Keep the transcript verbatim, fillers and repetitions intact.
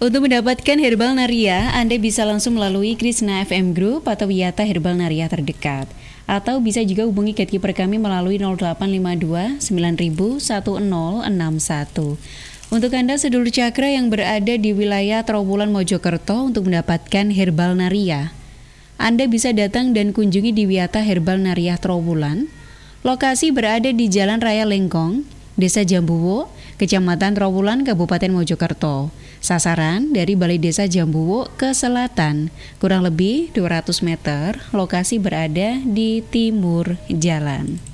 Untuk mendapatkan Herbal Naria, Anda bisa langsung melalui Krishna F M Group atau Wiyata Herbal Naria terdekat. Atau bisa juga hubungi gatekeeper kami melalui nol delapan lima dua sembilan nol satu nol enam satu. Untuk Anda sedulur cakra yang berada di wilayah Trawulan Mojokerto untuk mendapatkan Herbal Naria, Anda bisa datang dan kunjungi di Wiyata Herbal Naria Trawulan. Lokasi berada di Jalan Raya Lengkong, Desa Jambuwo, Kecamatan Trawulan, Kabupaten Mojokerto. Sasaran dari Balai Desa Jambuwo ke selatan, kurang lebih dua ratus meter, lokasi berada di timur jalan.